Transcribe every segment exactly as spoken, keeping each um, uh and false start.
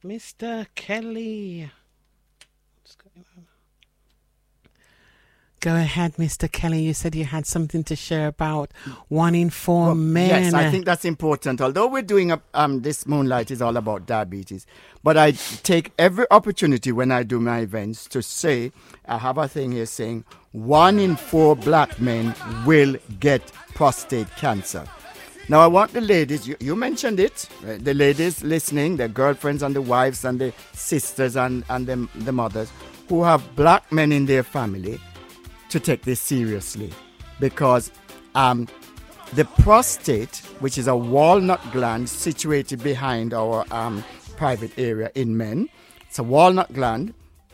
Mister Kelly. What's going on? Go ahead, Mister Kelly. You said you had something to share about one in four well, men. Yes, I think that's important. Although we're doing a, um, this Moonlight is all about diabetes, but I take every opportunity when I do my events to say, I have a thing here saying, one in four black men will get prostate cancer. Now, I want the ladies, you, you mentioned it, right? The ladies listening, the girlfriends and the wives and the sisters and, and the, the mothers who have black men in their family to take this seriously. Because um, the prostate, which is a walnut gland situated behind our um, private area in men, it's a walnut gland.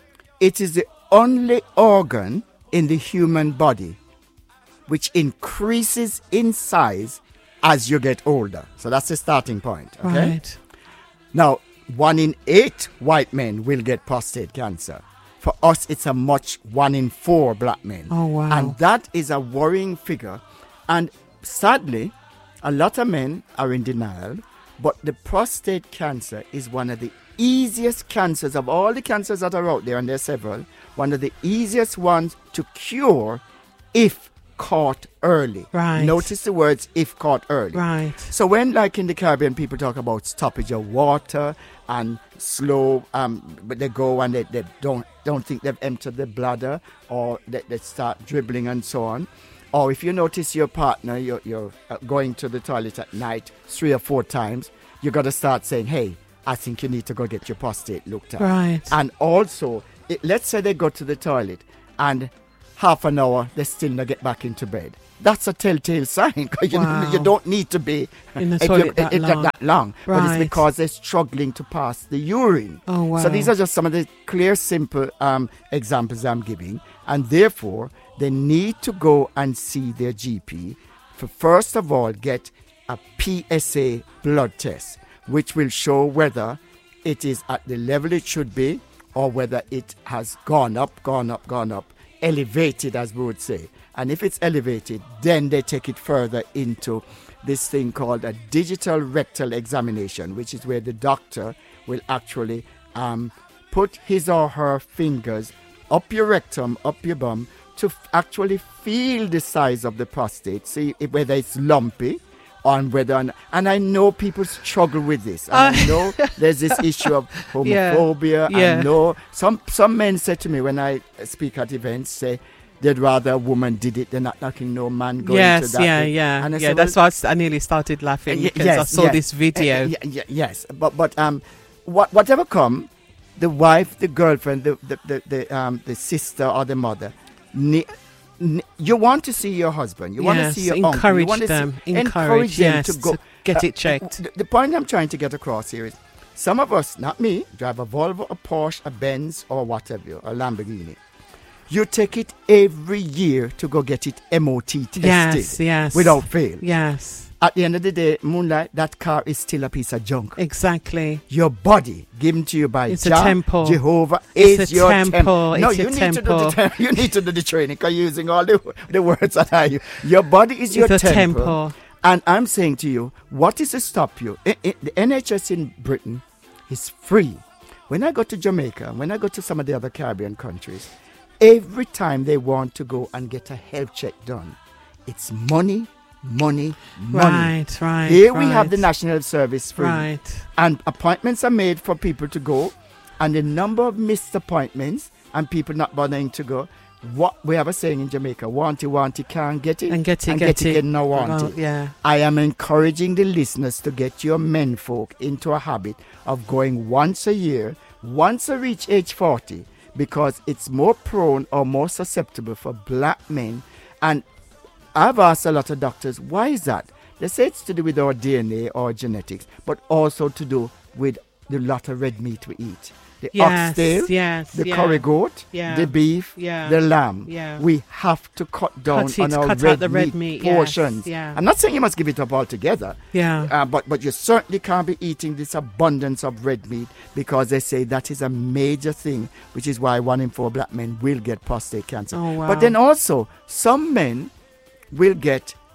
It is the only organ in the human body which increases in size as you get older. So that's the starting point. Okay. Right. Now, one in eight white men will get prostate cancer. For us, it's a much one in four black men. Oh, wow. And that is a worrying figure. And sadly, a lot of men are in denial. But the prostate cancer is one of the easiest cancers of all the cancers that are out there, and there are several, one of the easiest ones to cure if caught early. Right. Notice the words if caught early. Right. So when, like in the Caribbean, people talk about stoppage of water and slow, um, but they go and they, they don't don't think they've emptied the bladder, or they, they start dribbling and so on. Or if you notice your partner, you're, you're going to the toilet at night three or four times, you got to start saying, hey, I think you need to go get your prostate looked at. Right. And also, it, let's say they go to the toilet and half an hour, they still not get back into bed. That's a telltale sign. you, Wow. you don't need to be in the if toilet you- that it- long. that long. But it's Right. because they're struggling to pass the urine. Oh, wow. So these are just some of the clear, simple um, examples I'm giving. And therefore, they need to go and see their G P for, first of all, get a P S A blood test, which will show whether it is at the level it should be or whether it has gone up, gone up, gone up, elevated, as we would say. And if it's elevated, then they take it further into this thing called a digital rectal examination, which is where the doctor will actually um, put his or her fingers up your rectum, up your bum, to f- actually feel the size of the prostate, see if, whether it's lumpy, on whether, and, and I know people struggle with this. And Uh, I know there's this issue of Yeah. homophobia. Yeah. I know some some men say to me when I speak at events, say they'd rather a woman did it than not knocking no man going Yes, to that. yeah, thing. yeah, And I yeah. say, That's well, why I s- I nearly started laughing y- because yes, I saw yes. this video. Uh, y- y- yes, but but um, what whatever come, the wife, the girlfriend, the the the, the um the sister or the mother, ne- ne- you want to see your husband, you want to Yes, see your uncle, you encourage want to them, see, encourage, them yes, to go to get uh, it checked. The, the point I'm trying to get across here is, some of us, not me, drive a Volvo, a Porsche, a Benz, or whatever, a Lamborghini. You take it every year to go get it M O T tested. Yes, yes. Without fail. Yes, At the end of the day, Moonlight, that car is still a piece of junk. exactly. Your body given to you by It's a Jah, temple. Jehovah It's is a your temple. temple. No, It's you a need to do the temple. tem- you need to do the training because you're using all the, the words that I use. Your body is your It's a temple. temple. And I'm saying to you, what is to stop you? I- I- the N H S in Britain is free. When I go to Jamaica, when I go to some of the other Caribbean countries, every time they want to go and get a health check done, it's money, money, money. Right, right. Here we have right, the National Health Service free. Right. And appointments are made for people to go, and the number of missed appointments and people not bothering to go. What we have a saying in Jamaica: want it, want it, can't get it, And get it, and get get it. it, no want Well, it. yeah. I am encouraging the listeners to get your men folk into a habit of going once a year, once they reach age forty, because it's more prone or more susceptible for black men. And I've asked a lot of doctors, why is that? They say it's to do with our D N A or genetics, but also to do with the lot of red meat we eat. The Yes, oxtail, yes, the yeah. curry goat, Yeah. the beef, Yeah. the lamb. Yeah. We have to cut down Cut on it, our cut out red, the red meat, meat, yes, portions. yeah. I'm not saying you must give it up altogether, Yeah. uh, but, but you certainly can't be eating this abundance of red meat, because they say that is a major thing, which is why one in four black men will get prostate cancer. Oh, wow. But then also, some men will get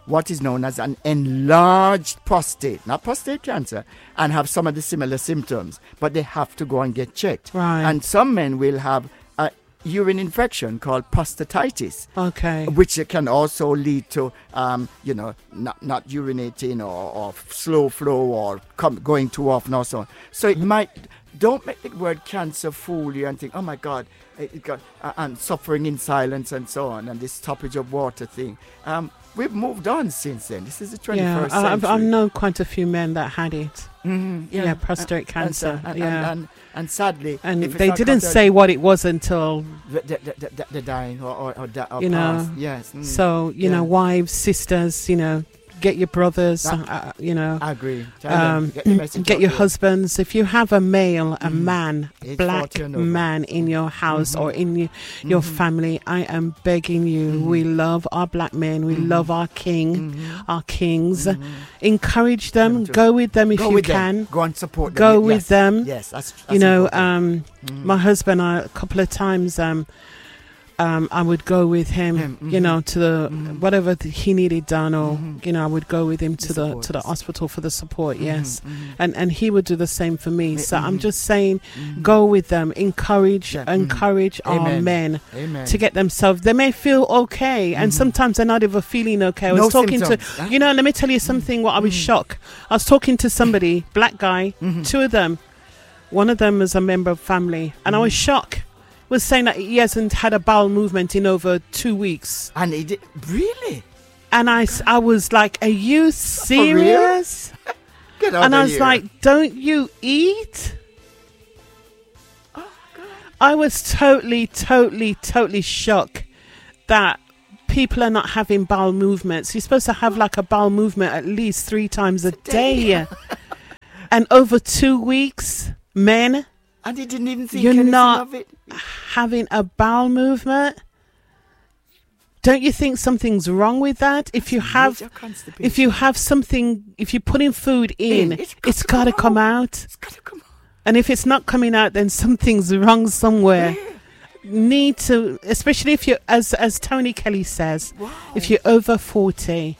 what is known as an enlarged prostate, not prostate cancer, and have some of the similar symptoms, but they have to go and get checked. Right. And some men will have a urine infection called prostatitis, Okay. which can also lead to, um, you know, not, not urinating or, or slow flow or come, going too often or so on. So it might, don't make the word cancer fool you and think, oh my God, it, it got, uh, and suffering in silence and so on, and this stoppage of water thing. Um, we've moved on since then. This is the twenty-first Yeah, I've, century. I've known quite a few men that had it. Mhm, Yeah, prostate And- cancer. And, and, yeah. and, and, and sadly, And if it's they not didn't contact- say what it was until, the, the, the, the, the dying or, or, or, di- or You know, past. Yes. mm. so, you yeah. know, wives, sisters, you know, get your brothers, That- uh, you know, I agree. Tell them, um, get, the message get out your there. husbands. If you have a male, a Mhm. man, Age black forty and over. man in your house Mhm. or in your, your Mhm. family, I am begging you. Mhm. We love our black men. We Mhm. love our king, Mhm. our kings. Mhm. Encourage them. Them to- Go with them if Go you with can. them. Go and support them. Go Yes. with them. Yes, that's, that's You know, important. um, Mhm. my husband, I, a couple of times, um, um, I would go with him, Him, you mhm. know, to the Mhm. whatever th- he needed done, or Mhm. you know, I would go with him The to the support, to the yes. hospital for the support. Mhm, Yes, mhm, and and he would do the same for me. Mm, So I'm mhm. just saying, mhm. go with them, encourage, Yeah, mhm. encourage our Amen. men Amen. to get themselves. They may feel okay, and Mhm. sometimes they're not even feeling okay. I was No talking symptoms, to, huh? you know, let me tell you something. What I was Mhm. shocked. I was talking to somebody, black guy, Mhm. two of them. One of them was a member of family, and I was Mhm. shocked. Was saying that he hasn't had a bowel movement in over two weeks, And he did, really? and I, s- I was like, "Are you serious?" Get out And of I was here. like, "Don't you eat?" Oh, God. I was totally, totally, totally shocked that people are not having bowel movements. You're supposed to have like a bowel movement at least three times a day, and over two weeks, men And he didn't even think You're anything not- of it. having a bowel movement. Don't you think something's wrong with that? If you have, Major constipation. if you have something, if you're putting food in, In, it's it's got got to to come come out. It's got to come out. And if it's not coming out, then something's wrong somewhere. Need to, especially if you're, as as Tony Kelly says, Wow. if you're over forty,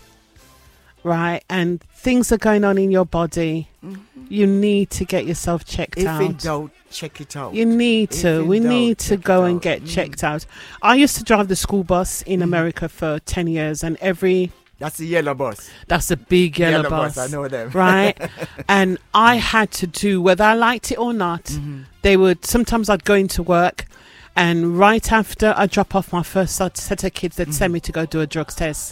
right, and things are going on in your body, Mhm. you need to get yourself checked If out. in doubt, check it out. You need If to. in We doubt, need to check it go and out. get Mm. checked out. I used to drive the school bus in Mhm. America for ten years, and every That's the yellow bus. that's a big yellow, bus, I know them. right? And I had to do whether I liked it or not. Mhm. They would sometimes I'd go into work, and right after I drop off my first set set of kids, they'd send Mhm. me to go do a drugs test.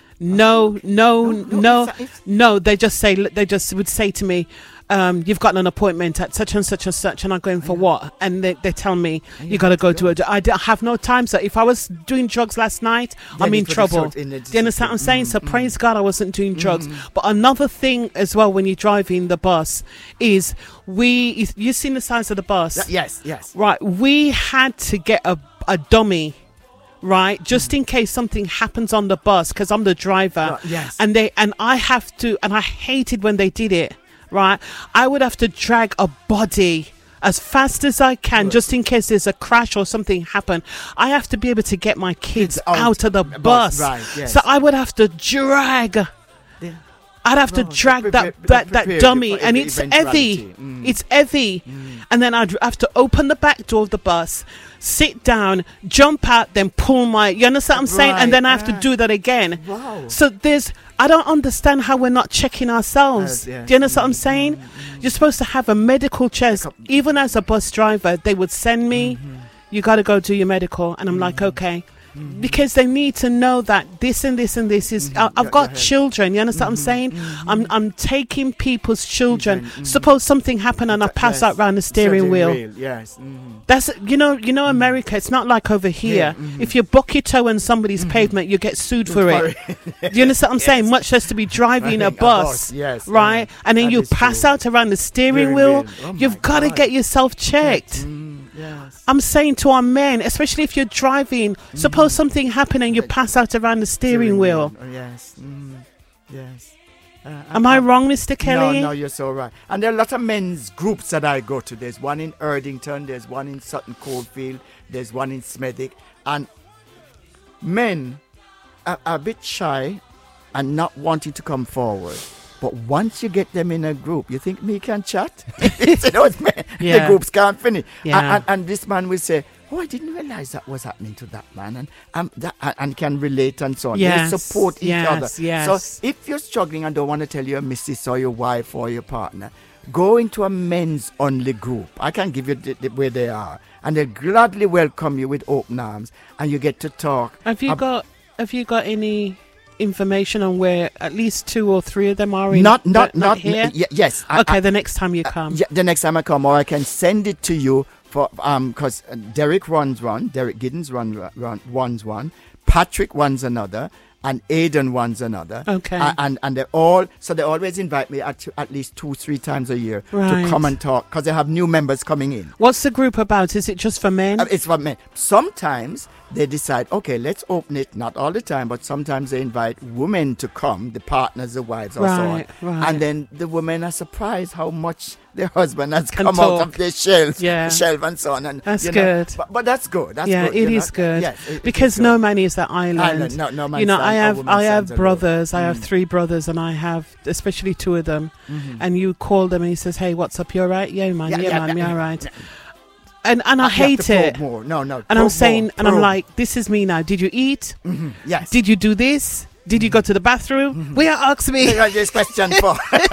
No, no, no, No, it's- it's- no. They just say they just would say to me, um, "You've got an appointment at such and such and such," and I'm going for Yeah. what? And they, they tell me and you got to have go to a. I d- I have no time, so if I was doing drugs last night, Then I'm it in would have trouble. showed in the Do you understand what I'm saying? So Mhm, mhm. praise God, I wasn't doing drugs. Mhm. But another thing as well, when you're driving the bus, is we. You've seen the size of the bus, That- yes, yes. right? We had to get a a dummy, right, just in case something happens on the bus, because I'm the driver, Right, yes. and they and I have to, and I hated when they did it, right? I would have to drag a body as fast as I can, Right. just in case there's a crash or something happen. I have to be able to get my kids Kids out out, of the the bus. bus, right, yes. So I would have to drag. Yeah. I'd have to Right, drag pre- that pre- that, prepare that you dummy, for and every it's heavy. eventuality. Mm. It's heavy, Mm. and then I'd have to open the back door of the bus, sit down, jump out, then pull my. You understand what I'm saying? And then I have to Right, do that again. Wow. So there's. I don't understand how we're not checking ourselves. Yes, yes. Do you understand what I'm Mm, saying? mm, mm. You're supposed to have a medical chest. Like Even as a bus driver, they would send me. Mhm. You got to go do your medical, and I'm like, Mhm. okay. Mhm. Because they need to know that this and this and this is. Mhm. I, I've Go- got go ahead. children. You understand what I'm Mhm. saying? Mhm. I'm I'm taking people's children. Children, mhm. Suppose something happened and I pass Yes. out round the steering wheel. Yes. Mhm. That's you know you know America. It's not like over here. Yeah, mhm. If you buck your toe on somebody's Mhm. pavement, you get sued for it. For Do you understand what I'm Yes. saying? Much less to be driving a A bus, bus, yes, right? yeah. And then That you is pass true. out around the steering Steering wheel. wheel. Oh You've my got to God. get yourself checked. Mm, yes. I'm saying to our men, especially if you're driving, suppose something happened and you pass out around the steering wheel. Oh, yes. Mm, yes. Uh, Am I wrong, Mister Kelly? No, no, you're so right. And there are a lot of men's groups that I go to. There's one in Erdington, there's one in Sutton Coldfield, there's one in Smethwick. And men are, are a bit shy and not wanting to come forward. But once you get them in a group, you think me can chat? You know, it's me. Yeah. The groups can't finish. Yeah. And, and, and this man will say, oh, I didn't realize that was happening to that man, and um, that, and, and can relate and so on. Yes, They support each yes, other. yes. So if you're struggling and don't want to tell your missus or your wife or your partner, go into a men's only group. I can give you the, the, where they are, and they'll gladly welcome you with open arms, and you get to talk. Have you ab- got Have you got any information on where at least two or three of them are in? Not, not, not, not here. y- yes. I- Okay, I- the next time you come. Yeah, the next time I come, or I can send it to you for um because Derek runs one, Derek Giddens run, run runs one, Patrick runs another, and Aidan runs another. Okay. Uh, and and they all so they always invite me at at least two three times a year Right. to come and talk because they have new members coming in. What's the group about? Is it just for men? Uh, It's for men. Sometimes they decide, okay, let's open it. Not all the time, but sometimes they invite women to come, the partners, the wives, or so on. Right, right. And then the women are surprised how much their husband has Can come out talk. of their shells, Yeah. shelf and so on. And That's you know, good. But, but that's good. That's yeah, good. it you is know. good. Yes, it- it because is no good. man is that island. Island, no- no man you know, I stands- a have woman I have stands alone. brothers. I have Mm. three brothers, and I have especially two of them. Mhm. And you call them, and he says, "Hey, what's up? You all right? Yeah, man. Yeah, Yeah, yeah, man. yeah. You all right?" And and I You have hate to probe it. more. No, no. And I'm probe saying, more, and I'm probe. like, this is me now. Did you eat? Mhm. Yes. Did you do this? Did you go to the bathroom? Will you ask me? That's this question for.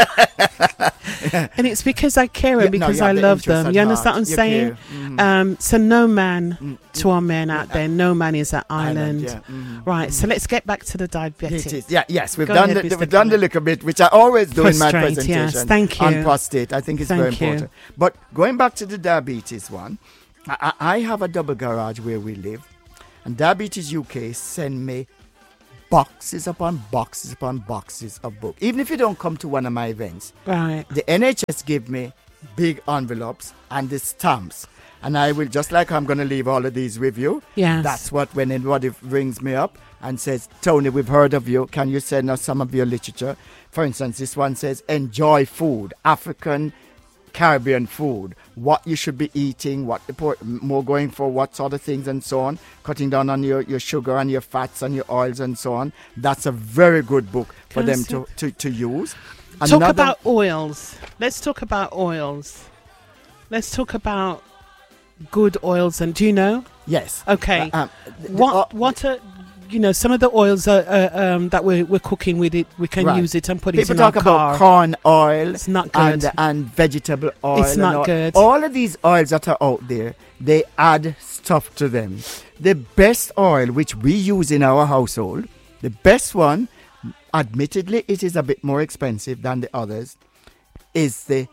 And it's because I care Yeah, and no, because you have I the love interest them. at You understand what heart. I'm You saying? care. Mhm. Um, so no man Mm. to our men out there. No man is that island. yeah. Mhm. Right. So let's get back to the diabetes. It is. Yeah, yes, we've Go done ahead, the, Mister we've done the Clement. little bit, which I always do in my Prostate, presentation. yes, thank you. On prostate, I think it's very Thank you. important. But going back to the diabetes one, I, I I have a double garage where we live, and Diabetes U K send me boxes upon boxes upon boxes of books. Even if you don't come to one of my events, Right. the N H S give me big envelopes and the stamps. And I will, just like I'm going to leave all of these with you. Yes. That's what, when anybody rings me up and says, Tony, we've heard of you. Can you send us some of your literature? For instance, this one says, enjoy food, African, Caribbean food, what you should be eating, what the por- more going for, what sort of things and so on, cutting down on your, your sugar and your fats and your oils and so on. That's a very good book for Can I them see- to, to, to use. Talk Another- about oils. Let's talk about oils. Let's talk about good oils. And do you know? Yes. Okay. Uh, um, the- What uh, what are you know some of the oils are, uh, um, that we're we're cooking with it? We can Right. use it and put it People in talk our about car. corn oil It's not good. and, and vegetable oil. It's and not all. good. All of these oils that are out there, they add stuff to them. The best oil which we use in our household, the best one, admittedly it is a bit more expensive than the others, is the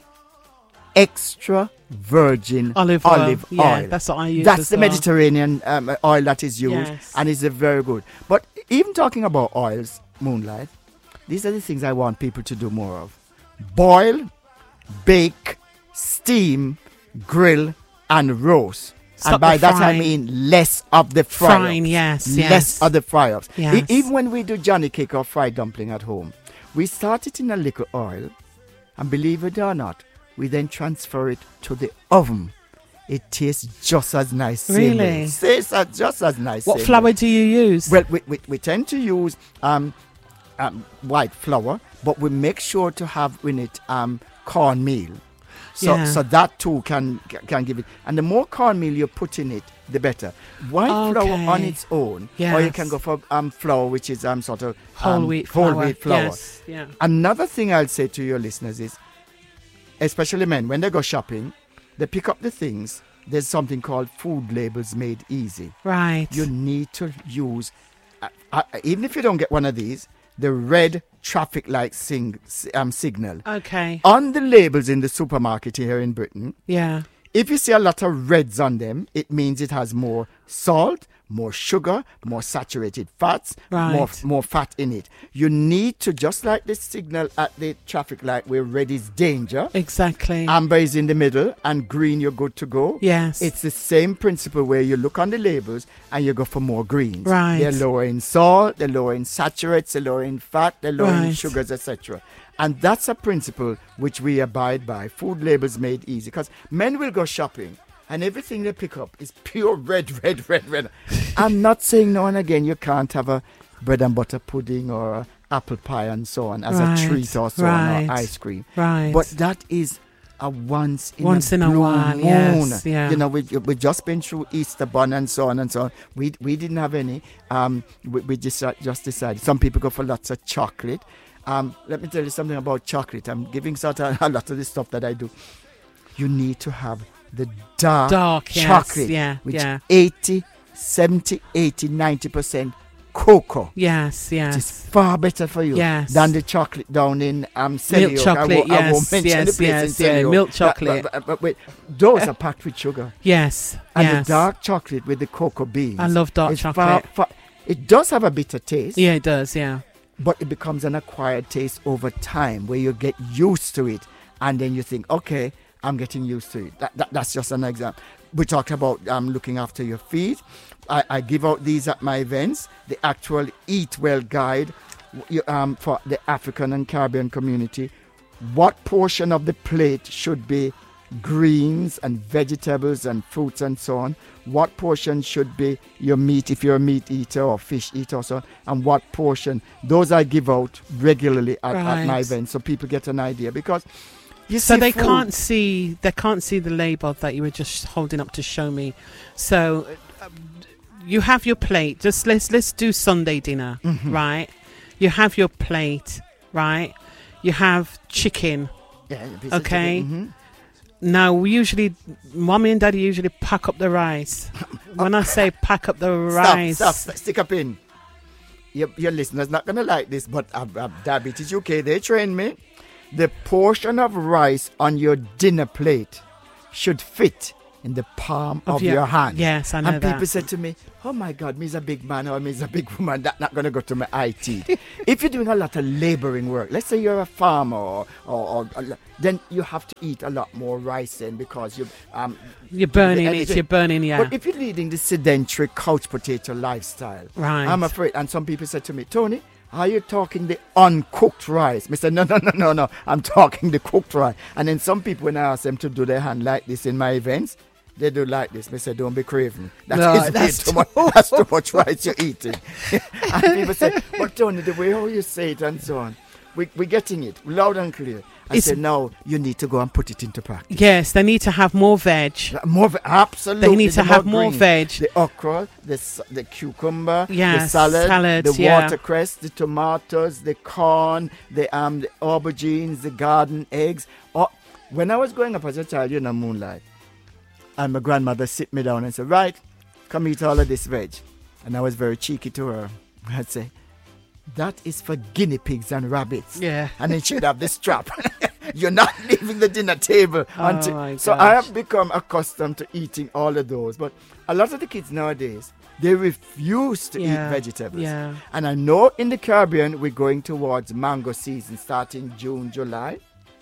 extra virgin Olive oil. olive Yeah, oil. that's what I use That's as the well. Mediterranean um, oil that is used, Yes. and it's a very good. But even talking about oils, Moonlight, these are the things I want people to do more of: boil, bake, steam, grill, and roast. Stop and by the that I frying. mean less of the fry Frying, yes, less yes. of the fry-ups. E- Yes. even when we do Johnny cake or fried dumpling at home, we start it in a little oil, and believe it or not, we then transfer it to the oven. It tastes just as nice. same way. Really? Tastes as- just as nice. What same flour way. do you use? Well, we, we, we tend to use um, um, white flour, but we make sure to have in it um, cornmeal. So, Yeah. so that too can can give it. And the more cornmeal you put in it, the better. White flour Okay. on its own, or you Yes. can go for um, flour, which is um, sort of whole um, wheat whole flour. wheat flour. Yes. Yeah. Another thing I'll say to your listeners is, especially men, when they go shopping, they pick up the things. There's something called food labels made easy. Right. You need to use, uh, uh, even if you don't get one of these, the red traffic light sing, um, signal. Okay. On the labels in the supermarket here in Britain, Yeah. if you see a lot of reds on them, it means it has more salt, more sugar, more saturated fats, more Right. more fat in it. You need to, just like the signal at the traffic light where red is danger, Exactly. amber is in the middle, and green you're good to go. Yes. It's the same principle where you look on the labels and you go for more greens. Right. They're lower in salt, they're lower in saturates, they're lower in fat, they're lower in Right. sugars, et cetera. And that's a principle which we abide by. Food labels made easy. Because men will go shopping and everything they pick up is pure red, red, red, red. I'm not saying now and again you can't have a bread and butter pudding or a apple pie and so on as Right, a treat or so on, right, or ice cream. Right. But that is a once in Once a in a blue while, moon. yes, yeah. You know, we we just been through Easter bun and so on and so on. We we didn't have any. Um, we, we just uh, just decided. Some people go for lots of chocolate. Um, let me tell you something about chocolate. I'm giving sort of a lot of the stuff that I do. You need to have the dark, Dark, yes, chocolate, yeah, which yeah. eighty, seventy, eighty, ninety percent cocoa. Yes, It is yes. far better for you Yes. than the chocolate down in um, Selly Milk Oak. chocolate, I, won't- I won't yes, mention yes, the place yes, in Selly yeah, Oak. milk But- chocolate. But, but, but wait, those are packed with sugar. Yes, And yes. the dark chocolate with the cocoa beans. I love dark is chocolate. Far, far, it does have a bitter taste, Yeah, it does, yeah. but it becomes an acquired taste over time where you get used to it. And then you think, okay, I'm getting used to it. That, that, that's just an example. We talked about um, looking after your feet. I, I give out these at my events, the actual Eat Well guide you, um, for the African and Caribbean community. What portion of the plate should be greens and vegetables and fruits and so on? What portion should be your meat if you're a meat eater or fish eater or so on? And what portion? Those I give out regularly at, at my Right. events so people get an idea, because you So see they food- can't see they can't see the label that you were just holding up to show me. So uh, you have your plate. Just let's let's do Sunday dinner, Mhm. right? You have your plate, right? You have chicken. Yeah, a piece of Okay. chicken, mhm. Now we usually, mommy and daddy usually pack up the rice. When I say pack up the rice, Stop, stop, stick up in. Your, your listeners not going to like this, but uh, uh, Diabetes U K, they train me. The portion of rice on your dinner plate should fit in the palm of, your, hand. Yes, I know And that. people said to me, oh my God, me's a big man or me's a big woman, that's not going to go to my eye teeth. If you're doing a lot of laboring work, let's say you're a farmer, or, or, or then you have to eat a lot more rice then, because you um You're burning the it. energy. You're burning, yeah. But if you're leading the sedentary couch potato lifestyle, Right. I'm afraid. And some people said to me, Tony, are you talking the uncooked rice? I said, no, no, no, no, no. I'm talking the cooked rice. And then some people, when I ask them to do their hand like this in my events, they do like this. I say, don't be craving. That No, is way that's too much. That's too much rice you're eating. And people say, but Tony, the way how you say it and so on, we, we're getting it loud and clear. I It's- said, no, you need to go and put it into practice. Yes, they need to have more veg. More, ve- absolutely. They need to the have more green. veg. The okra, the s- the cucumber, the Yes, salad, salads, the yeah. watercress, the tomatoes, the corn, the um the aubergines, the garden eggs. Oh, when I was growing up as a child, you know, Moonlight, and my grandmother sit me down and said, right, come eat all of this veg. And I was very cheeky to her. I'd say, that is for guinea pigs and rabbits. Yeah. And then she'd have the strap. You're not leaving the dinner table. Oh until, my so I gosh. have become accustomed to eating all of those. But a lot of the kids nowadays, they refuse to Yeah, eat vegetables. yeah. And I know in the Caribbean, we're going towards mango season starting June, July.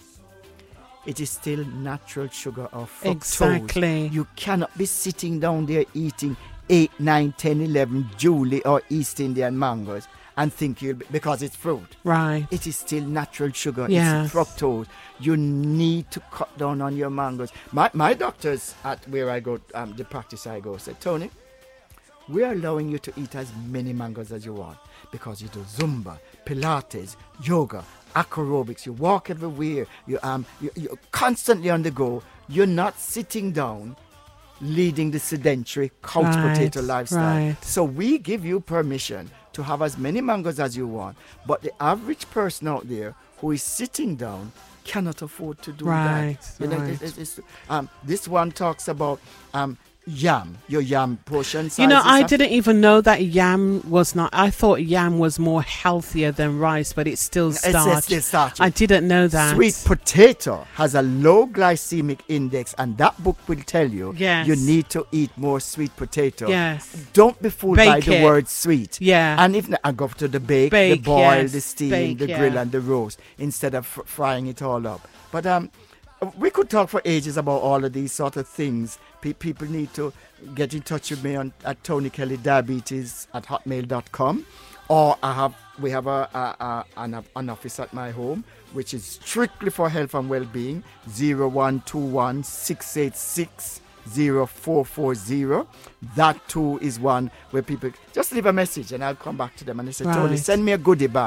It is still natural sugar or fructose. Exactly. You cannot be sitting down there eating eight, nine, ten, eleven Julie or East Indian mangoes and think you'll be, because it's fruit. Right. It is still natural sugar. Yes. It's fructose. You need to cut down on your mangoes. My my doctors at where I go, um, the practice I go, said, Tony, we are allowing you to eat as many mangoes as you want because you do Zumba, Pilates, yoga, acrobics. You walk everywhere. You um you, you're constantly on the go. You're not sitting down, leading the sedentary couch Right, potato lifestyle. right. So we give you permission to have as many mangoes as you want, but the average person out there who is sitting down cannot afford to do Right, that. You know, right. it's- it's- um, this one talks about um, yam, your yam portion size. You know, is I a- didn't even know that yam was not. I thought yam was more healthier than rice, but it's still It's- starch. it's still starchy. I didn't know that. Sweet potato has a low glycemic index, and that book will tell you Yes. you need to eat more sweet potato. Yes. Don't be fooled by Bake the it. word sweet. Yeah. And if not, I go to the bake, Bake, the boil, yes. the steam, Bake, the yeah. grill, and the roast instead of fr- frying it all up. But um, we could talk for ages about all of these sort of things. Pe- people need to get in touch with me on at Tony Kelly Diabetes at hotmail dot com, or I have we have a, a, a an, an office at my home which is strictly for health and well-being. zero one two one six eight six zero four four zero. That too is one where people just leave a message and I'll come back to them and they say, Tony, Right. send me a goodie bag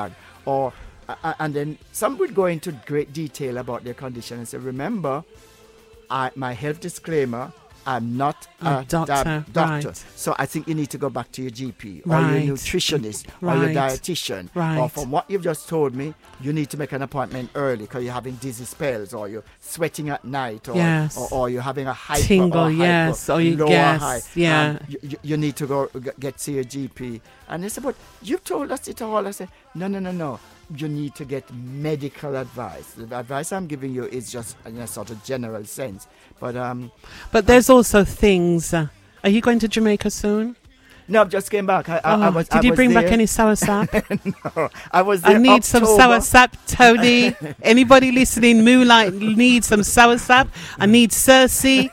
or uh, and then some would go into great detail about their condition and say, remember, I, my health disclaimer, I'm not a, A doctor, dab- doctor. right. So I think you need to go back to your G P or Right. your nutritionist or your Right. dietitian. Or Right. from what you've just told me, you need to make an appointment early because you're having dizzy spells or you're sweating at night or, Yes. or, or you're having a hyper Tingle, or hyper, yes, or you lower guess, high. yeah. Um, you, you- you need to go g- get to your G P. And they said, but you told us it all. I said, no, no, no, no. You need to get medical advice. The advice I'm giving you is just in a sort of general sense. But um, But there's also things. Uh, are you going to Jamaica soon? no, I just came back. I, I, I Oh, was, did I you was bring back there. any sour sap? No, I was I there need some October. sour sap, Tony. Anybody listening, Moonlight needs some sour sap. I need Cersei.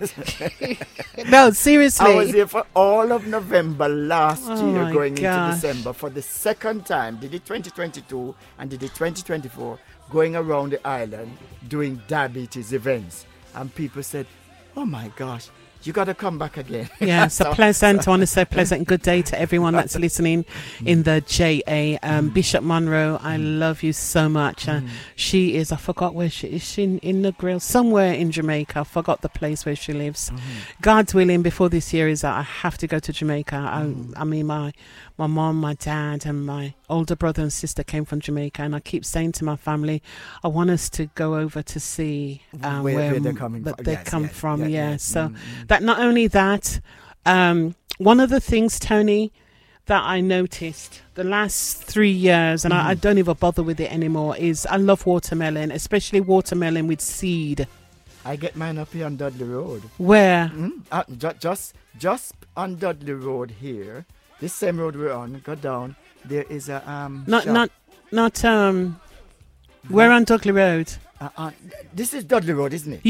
No, seriously. I was here for all of November last Oh year, my going gosh. into December for the second time. Did it twenty twenty-two and did it twenty twenty-four, going around the island doing diabetes events. And people said, oh my gosh, you got to come back again. Yeah, so, So- pleasant. I want to say pleasant good day to everyone that's listening in the J A. Um, Bishop Monroe, I love you so much. Uh, she is, I forgot where she is. She in, in the grill somewhere in Jamaica. I forgot the place where she lives. God's willing, before this year is out, I have to go to Jamaica. I, I mean, my my mom, my dad, and my older brother and sister came from Jamaica, and I keep saying to my family, I want us to go over to see um, Where- where, where they're coming that from. they Yes, come yes, from. yeah, Yeah, yeah. so Mm, mm. that not only that, um, one of the things, Tony, that I noticed the last three years, and I, I don't even bother with it anymore, is I love watermelon, especially watermelon with seed. I get mine up here on Dudley Road. Where? Mm, uh, ju- just just on Dudley Road here, this same road we're on, go down, there is a um Not, shop. not, not. Um, where on Dudley Road? Uh, uh, this is Dudley Road, isn't it?